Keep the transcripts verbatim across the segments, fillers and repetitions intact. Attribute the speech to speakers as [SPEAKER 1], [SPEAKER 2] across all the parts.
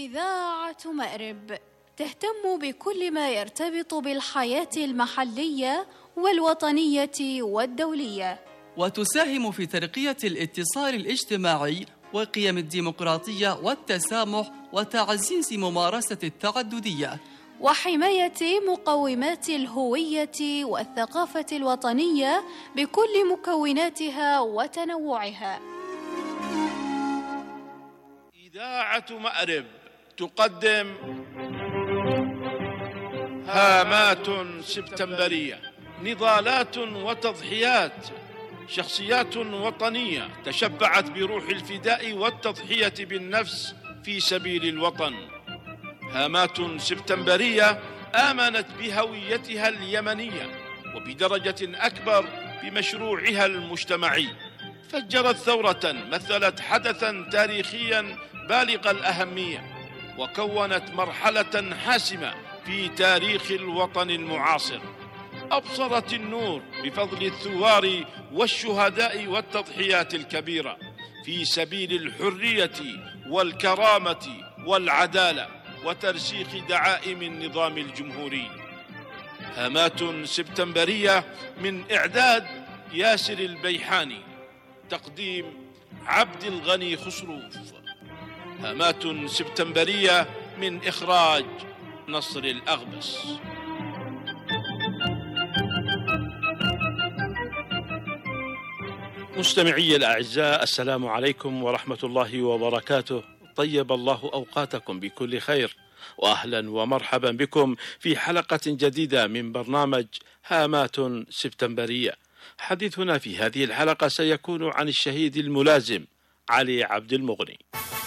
[SPEAKER 1] إذاعة مأرب تهتم بكل ما يرتبط بالحياة المحلية والوطنية والدولية،
[SPEAKER 2] وتساهم في ترقية الاتصال الاجتماعي وقيم الديمقراطية والتسامح وتعزيز ممارسة التعددية
[SPEAKER 1] وحماية مقومات الهوية والثقافة الوطنية بكل مكوناتها وتنوعها.
[SPEAKER 3] إذاعة مأرب تقدم هامات سبتمبرية، نضالات وتضحيات، شخصيات وطنية تشبعت بروح الفداء والتضحية بالنفس في سبيل الوطن. هامات سبتمبرية آمنت بهويتها اليمنية وبدرجة أكبر بمشروعها المجتمعي، فجرت ثورة مثلت حدثا تاريخيا بالغ الأهمية، وكونت مرحلة حاسمة في تاريخ الوطن المعاصر، أبصرت النور بفضل الثوار والشهداء والتضحيات الكبيرة في سبيل الحرية والكرامة والعدالة وترسيخ دعائم النظام الجمهوري. هامات سبتمبرية من إعداد ياسر البيحاني، تقديم عبد الغني خسروف. هامات سبتمبرية من إخراج نصر الأغبس. مستمعي الأعزاء، السلام عليكم ورحمة الله وبركاته. طيب الله أوقاتكم بكل خير، وأهلا ومرحبا بكم في حلقة جديدة من برنامج هامات سبتمبرية. حديثنا في هذه الحلقة سيكون عن الشهيد الملازم علي عبد المغني.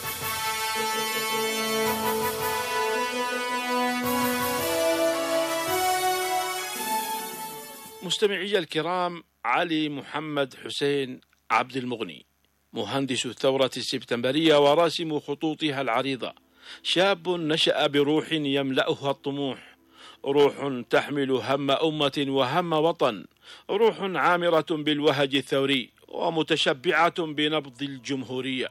[SPEAKER 3] مستمعي الكرام، علي محمد حسين عبد المغني مهندس الثورة السبتمبرية وراسم خطوطها العريضة، شاب نشأ بروح يملأها الطموح، روح تحمل هم أمة وهم وطن، روح عامرة بالوهج الثوري ومتشبعة بنبض الجمهورية،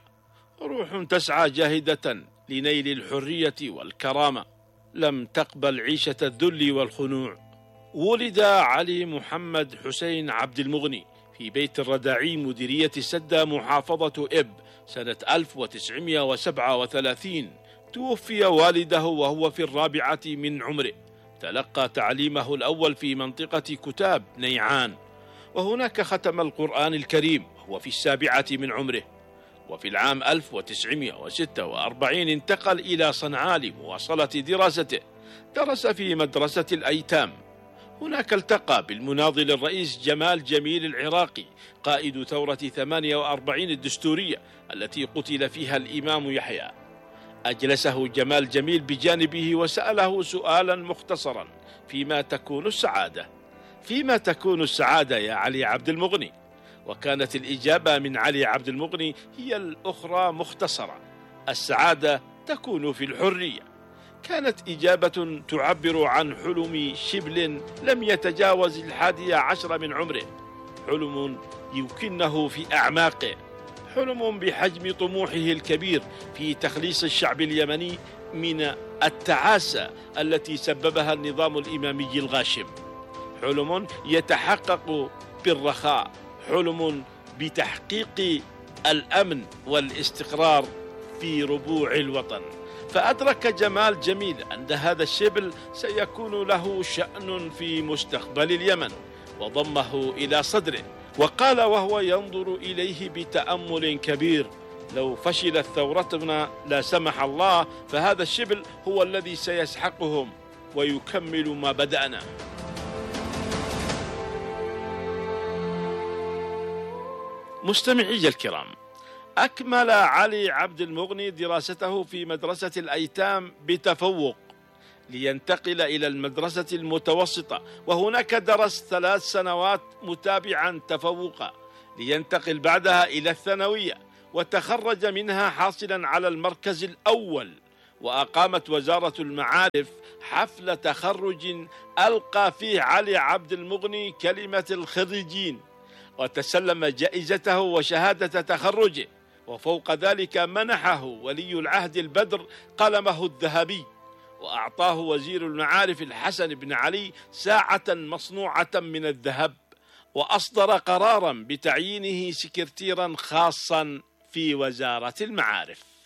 [SPEAKER 3] روح تسعى جاهدة لنيل الحرية والكرامة، لم تقبل عيشة الذل والخنوع. ولد علي محمد حسين عبد المغني في بيت الرداعي مديرية سدة محافظة إب سنة ألف وتسعمائة وسبعة وثلاثين. توفي والده وهو في الرابعة من عمره. تلقى تعليمه الأول في منطقة كتاب نيعان، وهناك ختم القرآن الكريم وهو في السابعة من عمره. وفي العام ألف وتسعمائة وستة وأربعين انتقل إلى صنعاء لمواصلة دراسته. درس في مدرسة الأيتام. هناك التقى بالمناضل الرئيس جمال جميل العراقي قائد ثورة ثمانية وأربعين الدستورية التي قتل فيها الإمام يحيى. أجلسه جمال جميل بجانبه وسأله سؤالا مختصرا: فيما تكون السعادة؟ فيما تكون السعادة يا علي عبد المغني؟ وكانت الإجابة من علي عبد المغني هي الأخرى مختصرة: السعادة تكون في الحرية. كانت إجابة تعبر عن حلم شبل لم يتجاوز الحادية عشر من عمره، حلم يمكنه في أعماقه، حلم بحجم طموحه الكبير في تخليص الشعب اليمني من التعاسة التي سببها النظام الإمامي الغاشم، حلم يتحقق بالرخاء، حلم بتحقيق الأمن والاستقرار في ربوع الوطن. فأدرك جمال جميل أن هذا الشبل سيكون له شأن في مستقبل اليمن، وضمه إلى صدره وقال وهو ينظر إليه بتأمل كبير: لو فشلت ثورتنا لا سمح الله فهذا الشبل هو الذي سيسحقهم ويكمل ما بدأنا. مستمعي الكرام، أكمل علي عبد المغني دراسته في مدرسة الأيتام بتفوق لينتقل إلى المدرسة المتوسطة، وهناك درس ثلاث سنوات متابعا تفوقا، لينتقل بعدها إلى الثانوية وتخرج منها حاصلا على المركز الأول. وأقامت وزارة المعارف حفل تخرج ألقى فيه علي عبد المغني كلمة الخريجين، وتسلم جائزته وشهادة تخرجه، وفوق ذلك منحه ولي العهد البدر قلمه الذهبي، وأعطاه وزير المعارف الحسن بن علي ساعة مصنوعة من الذهب، وأصدر قرارا بتعيينه سكرتيرا خاصا في وزارة المعارف.